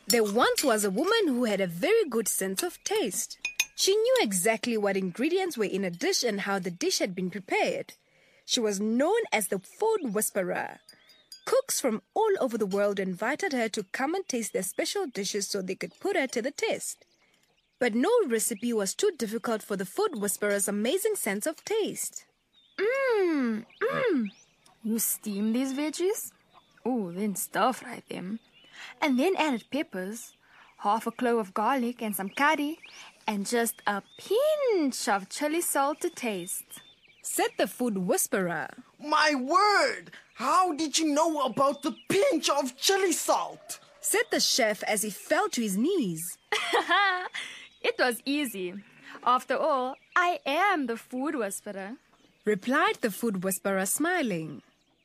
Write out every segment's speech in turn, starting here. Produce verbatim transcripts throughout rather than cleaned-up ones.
There once was a woman who had a very good sense of taste. She knew exactly what ingredients were in a dish and how the dish had been prepared. She was known as the Food Whisperer. Cooks from all over the world invited her to come and taste their special dishes so they could put her to the test. But no recipe was too difficult for the Food Whisperer's amazing sense of taste. Mmm, mmm. You steam these veggies? Oh, then stir-fry them. And then added peppers, half a clove of garlic and some curry, and just a pinch of chili salt to taste, said the Food Whisperer. My word! How did you know about the pinch of chili salt? Said the chef as he fell to his knees. It was easy. After all, I am the Food Whisperer, replied the Food Whisperer, smiling.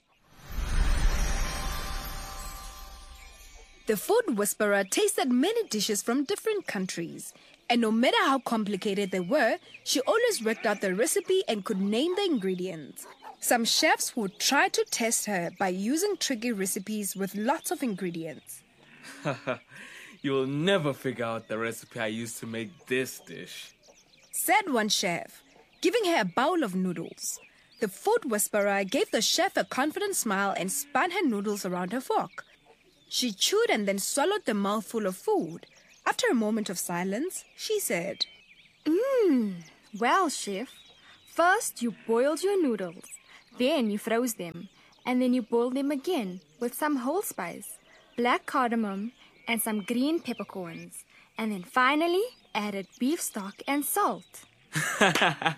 The Food Whisperer tasted many dishes from different countries, and no matter how complicated they were, she always worked out the recipe and could name the ingredients. Some chefs would try to test her by using tricky recipes with lots of ingredients. You'll never figure out the recipe I used to make this dish, said one chef, giving her a bowl of noodles. The Food Whisperer gave the chef a confident smile and spun her noodles around her fork. She chewed and then swallowed the mouthful of food. After a moment of silence, she said, Mmm, well, chef, first you boiled your noodles, then you froze them, and then you boiled them again with some wholespice, black cardamom, and some green peppercorns, and then finally added beef stock and salt. The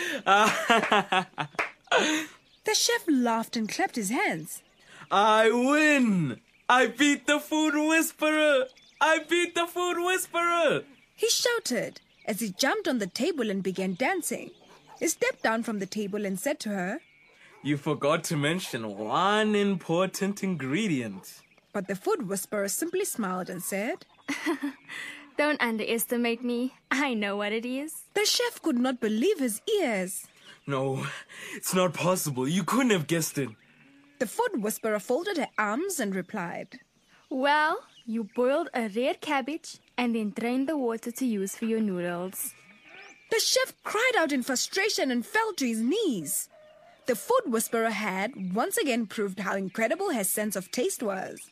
chef laughed and clapped his hands. I win! I beat the Food Whisperer! I beat the Food Whisperer! He shouted as he jumped on the table and began dancing. He stepped down from the table and said to her, You forgot to mention one important ingredient. But the Food Whisperer simply smiled and said, Don't underestimate me. I know what it is. The chef could not believe his ears. No, it's not possible. You couldn't have guessed it. The Food Whisperer folded her arms and replied, Well, you boiled a red cabbage and then drained the water to use for your noodles. The chef cried out in frustration and fell to his knees. The Food Whisperer had once again proved how incredible her sense of taste was.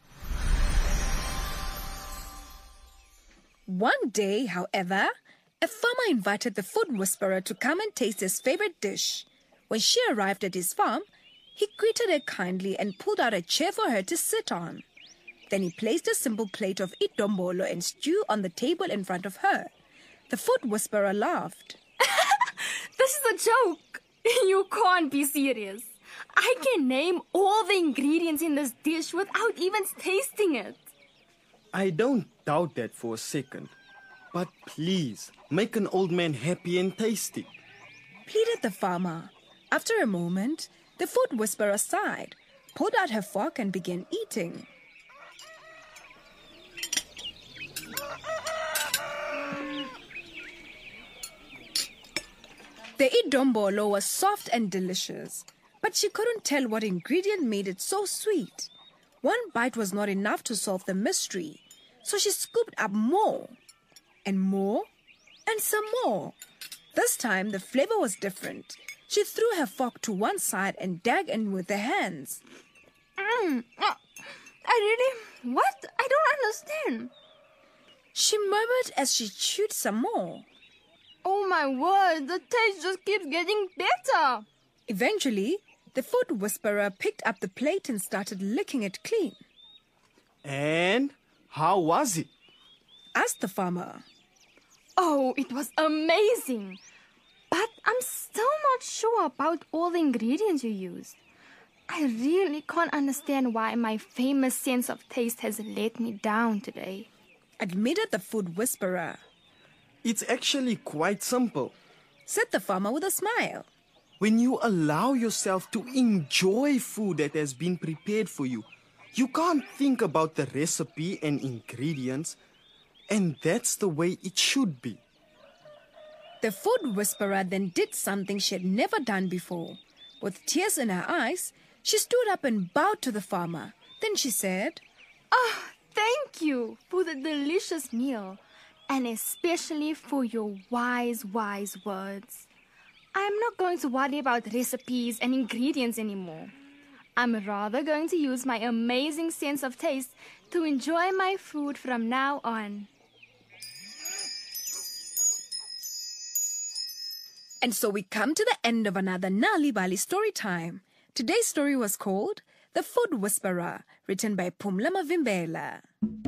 One day, however, a farmer invited the Food Whisperer to come and taste his favorite dish. When she arrived at his farm, he greeted her kindly and pulled out a chair for her to sit on. Then he placed a simple plate of idombolo and stew on the table in front of her. The Food Whisperer laughed. This is a joke. You can't be serious. I can name all the ingredients in this dish without even tasting it. I don't doubt that for a second. But please, make an old man happy and tasty, pleaded the farmer. After a moment, the Food Whisperer sighed, pulled out her fork and began eating. The idombolo was soft and delicious, but she couldn't tell what ingredient made it so sweet. One bite was not enough to solve the mystery, so she scooped up more, and more, and some more. This time the flavor was different. She threw her fork to one side and dug in with her hands. Mm, uh, I really... What? I don't understand. She murmured as she chewed some more. Oh my word, the taste just keeps getting better. Eventually, the Food Whisperer picked up the plate and started licking it clean. And how was it? Asked the farmer. Oh, it was amazing. But I'm still not sure about all the ingredients you used. I really can't understand why my famous sense of taste has let me down today, admitted the Food Whisperer. It's actually quite simple, said the farmer with a smile. When you allow yourself to enjoy food that has been prepared for you, you can't think about the recipe and ingredients, and that's the way it should be. The Food Whisperer then did something she had never done before. With tears in her eyes, she stood up and bowed to the farmer. Then she said, Oh, thank thank you for the delicious meal, and especially for your wise, wise words. I'm not going to worry about recipes and ingredients anymore. I'm rather going to use my amazing sense of taste to enjoy my food from now on. And so we come to the end of another Nali Bali story time. Today's story was called The Food Whisperer, written by Pumla Mavimbela.